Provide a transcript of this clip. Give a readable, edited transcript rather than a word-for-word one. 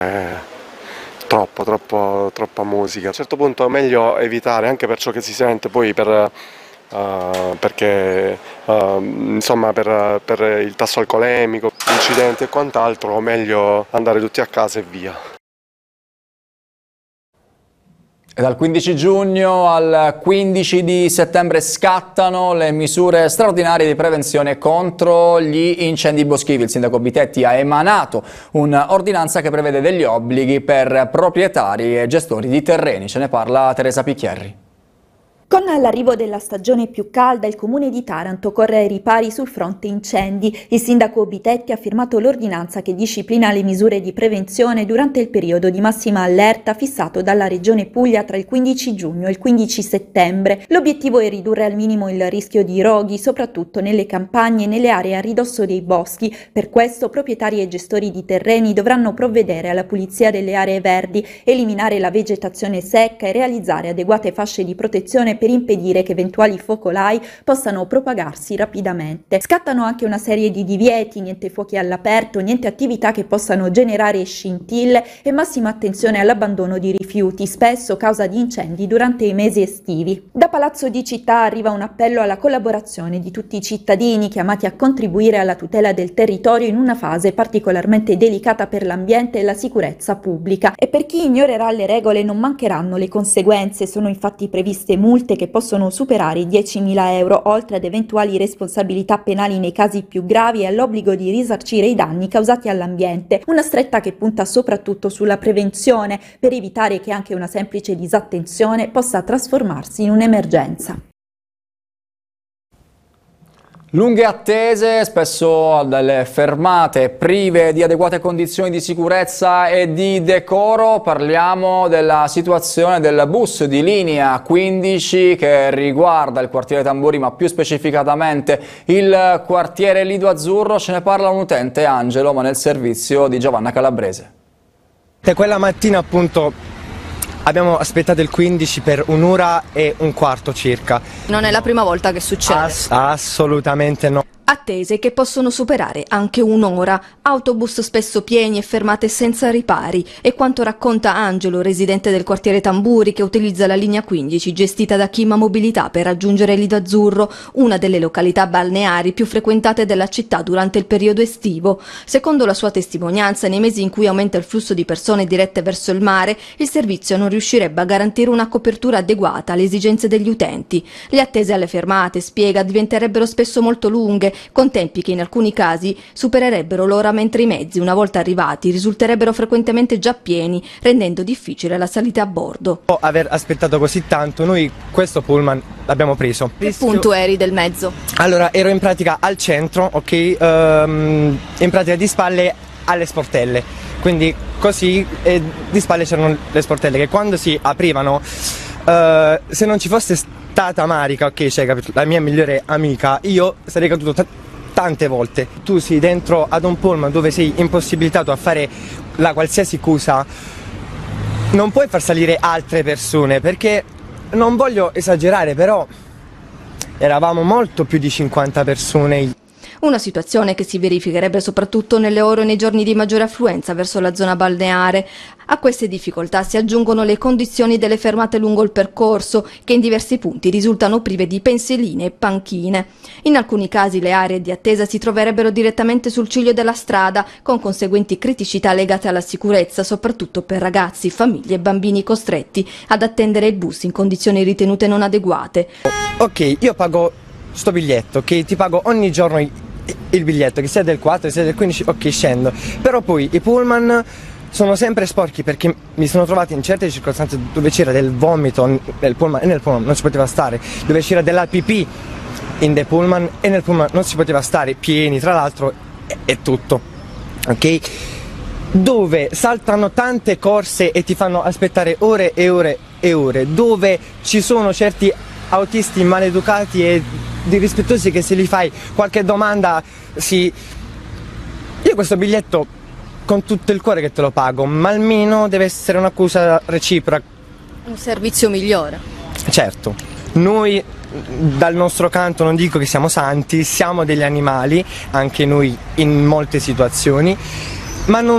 Troppa musica. A un certo punto è meglio evitare, anche per ciò che si sente poi, perché insomma per il tasso alcolemico, incidenti e quant'altro, meglio andare tutti a casa e via. E dal 15 giugno al 15 di settembre scattano le misure straordinarie di prevenzione contro gli incendi boschivi. Il sindaco Bitetti ha emanato un'ordinanza che prevede degli obblighi per proprietari e gestori di terreni. Ce ne parla Teresa Picchierri. Con l'arrivo della stagione più calda, il comune di Taranto corre ai ripari sul fronte incendi. Il sindaco Bitetti ha firmato l'ordinanza che disciplina le misure di prevenzione durante il periodo di massima allerta fissato dalla Regione Puglia tra il 15 giugno e il 15 settembre. L'obiettivo è ridurre al minimo il rischio di roghi, soprattutto nelle campagne e nelle aree a ridosso dei boschi. Per questo proprietari e gestori di terreni dovranno provvedere alla pulizia delle aree verdi, eliminare la vegetazione secca e realizzare adeguate fasce di protezione per impedire che eventuali focolai possano propagarsi rapidamente. Scattano anche una serie di divieti: niente fuochi all'aperto, niente attività che possano generare scintille e massima attenzione all'abbandono di rifiuti, spesso causa di incendi durante i mesi estivi. Da Palazzo di Città arriva un appello alla collaborazione di tutti i cittadini chiamati a contribuire alla tutela del territorio in una fase particolarmente delicata per l'ambiente e la sicurezza pubblica. E per chi ignorerà le regole non mancheranno le conseguenze. Sono infatti previste multe che possono superare i 10.000 euro, oltre ad eventuali responsabilità penali nei casi più gravi e all'obbligo di risarcire i danni causati all'ambiente. Una stretta che punta soprattutto sulla prevenzione, per evitare che anche una semplice disattenzione possa trasformarsi in un'emergenza. Lunghe attese, spesso delle fermate prive di adeguate condizioni di sicurezza e di decoro. Parliamo della situazione del bus di linea 15 che riguarda il quartiere Tamburi, ma più specificatamente il quartiere Lido Azzurro. Ce ne parla un utente, Angelo, ma nel servizio di Giovanna Calabrese. Quella mattina appunto abbiamo aspettato il 15 per un'ora e un quarto circa. Non è la prima volta che succede? Assolutamente no. Attese che possono superare anche un'ora, autobus spesso pieni e fermate senza ripari. È quanto racconta Angelo, residente del quartiere Tamburi, che utilizza la linea 15 gestita da Chima Mobilità per raggiungere Lido Azzurro, una delle località balneari più frequentate della città durante il periodo estivo. Secondo la sua testimonianza, nei mesi in cui aumenta il flusso di persone dirette verso il mare, il servizio non riuscirebbe a garantire una copertura adeguata alle esigenze degli utenti. Le attese alle fermate, spiega, diventerebbero spesso molto lunghe, con tempi che in alcuni casi supererebbero l'ora, mentre i mezzi, una volta arrivati, risulterebbero frequentemente già pieni, rendendo difficile la salita a bordo. Dopo aver aspettato così tanto, noi questo pullman l'abbiamo preso. Che punto eri del mezzo? Allora, ero in pratica al centro, ok, in pratica di spalle alle sportelle, quindi così di spalle c'erano le sportelle che quando si aprivano, se non ci fosse stata Marica, ok, cioè, capito, la mia migliore amica, io sarei caduto tante volte. Tu sei dentro ad un pullman dove sei impossibilitato a fare la qualsiasi cosa, non puoi far salire altre persone, perché non voglio esagerare, però eravamo molto più di 50 persone. Una situazione che si verificherebbe soprattutto nelle ore e nei giorni di maggiore affluenza verso la zona balneare. A queste difficoltà si aggiungono le condizioni delle fermate lungo il percorso, che in diversi punti risultano prive di pensiline e panchine. In alcuni casi le aree di attesa si troverebbero direttamente sul ciglio della strada, con conseguenti criticità legate alla sicurezza, soprattutto per ragazzi, famiglie e bambini costretti ad attendere il bus in condizioni ritenute non adeguate. Ok, io pago sto biglietto, che ti pago ogni giorno il biglietto, che sia del 4 sia del 15, ok, scendo, però poi i pullman sono sempre sporchi, perché mi sono trovato in certe circostanze dove c'era del vomito nel pullman e nel pullman non si poteva stare, dove c'era della pipì in dei pullman e nel pullman non si poteva stare, pieni tra l'altro e tutto, ok, dove saltano tante corse e ti fanno aspettare ore e ore e ore, dove ci sono certi autisti maleducati e irrispettosi che se gli fai qualche domanda io questo biglietto con tutto il cuore che te lo pago, ma almeno deve essere un'accusa reciproca. Un servizio migliore. Certo, noi dal nostro canto non dico che siamo santi, siamo degli animali, anche noi in molte situazioni, ma non